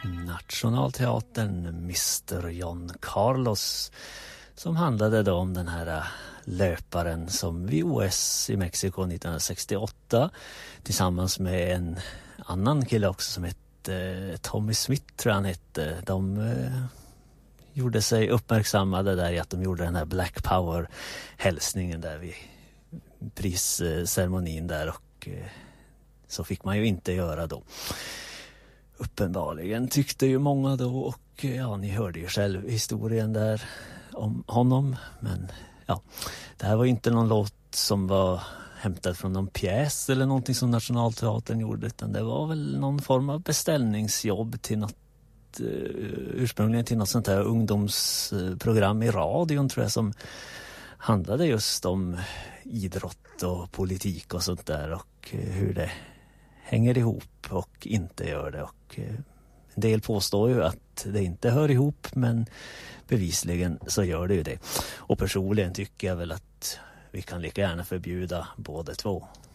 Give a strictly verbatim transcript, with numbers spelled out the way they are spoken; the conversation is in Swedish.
Nationalteatern mister John Carlos, som handlade då om den här löparen som vid O S i Mexiko nittonhundrasextioåtta tillsammans med en annan kille också som hette Tommy Smith, tror jag han hette. De eh, gjorde sig uppmärksammade där i att de gjorde den här Black Power-hälsningen där vid prisceremonin där, och eh, så fick man ju inte göra då. Uppenbarligen tyckte ju många då, och ja, ni hörde ju själv historien där om honom. Men ja, det här var ju inte någon låt som var hämtad från någon pjäs eller någonting som Nationalteatern gjorde, utan det var väl någon form av beställningsjobb till något, uh, ursprungligen till något sånt här ungdomsprogram i radion, tror jag, som handlade just om idrott och politik och sånt där, och uh, hur det hänger ihop och inte gör det. Och uh, en del påstår ju att det inte hör ihop, men bevisligen så gör det ju det. Och personligen tycker jag väl att vi kan lika gärna förbjuda båda två.